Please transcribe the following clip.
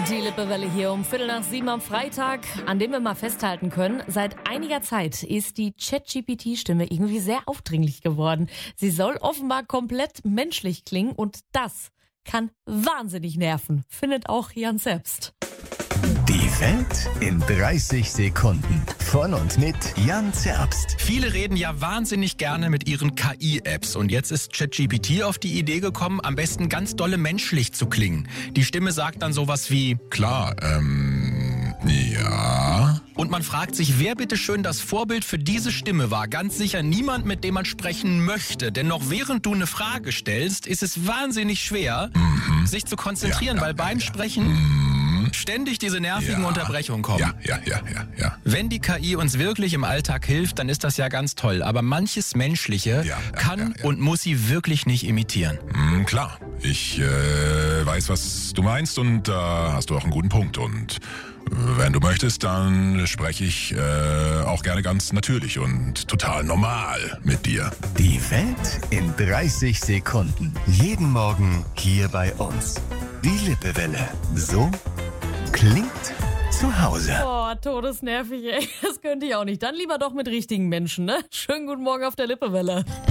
Die Lippewelle hier um 6:15 am Freitag, an dem wir mal festhalten können, seit einiger Zeit ist die ChatGPT-Stimme irgendwie sehr aufdringlich geworden. Sie soll offenbar komplett menschlich klingen und das kann wahnsinnig nerven, findet auch Jan selbst. Die Welt in 30 Sekunden. Von und mit Jan Zerbst. Viele reden ja wahnsinnig gerne mit ihren KI-Apps und jetzt ist ChatGPT auf die Idee gekommen, am besten ganz dolle menschlich zu klingen. Die Stimme sagt dann sowas wie Klar, ja. und man fragt sich, wer bitteschön das Vorbild für diese Stimme war. Ganz sicher niemand, mit dem man sprechen möchte. Denn noch während du eine Frage stellst, ist es wahnsinnig schwer, sich zu konzentrieren, weil beim Sprechen ständig diese nervigen Unterbrechungen kommen. Ja. Wenn die KI uns wirklich im Alltag hilft, dann ist das ja ganz toll. Aber manches Menschliche kann und muss sie wirklich nicht imitieren. Klar, ich weiß, was du meinst und da hast du auch einen guten Punkt. Und wenn du möchtest, dann spreche ich auch gerne ganz natürlich und total normal mit dir. Die Welt in 30 Sekunden. Jeden Morgen hier bei uns. Die Lippewelle. So klingt zu Hause. Boah, todesnervig, ey. Das könnte ich auch nicht. Dann lieber doch mit richtigen Menschen, ne? Schönen guten Morgen auf der Lippewelle.